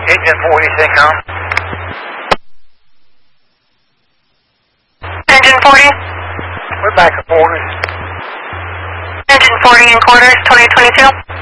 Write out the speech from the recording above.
Engine 40, CENTCOM. Engine 40. We're back at quarters. Engine 40 in quarters, 2022.